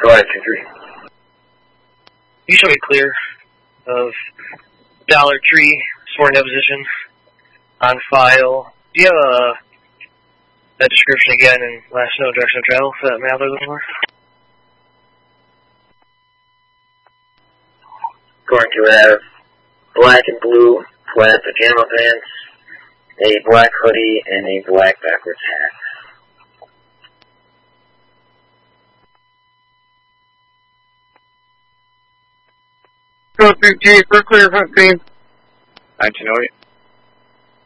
Go ahead, 2-3. You should be clear of Dollar Tree sworn deposition on file. Do you have that description again and last known direction of travel for that map they're looking for? Going to have black and blue plaid pajama pants, a black hoodie, and a black backwards hat. Go 3G, for clear front scene. 1908.